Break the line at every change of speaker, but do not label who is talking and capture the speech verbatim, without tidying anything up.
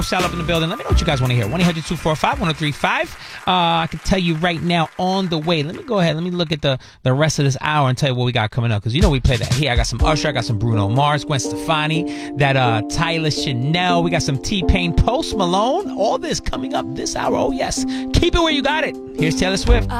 Sal up in the building. Let me know what you guys want to hear. one eight hundred two four five one oh three five. Uh, I can tell you right now on the way. Let me go ahead. Let me look at the, the rest of this hour and tell you what we got coming up. Because you know we play that here. I got some Usher. I got some Bruno Mars, Gwen Stefani, that uh, Tyler Chanel. We got some T-Pain, Post Malone. All this coming up this hour. Oh, yes. Keep it where you got it. Here's Taylor Swift.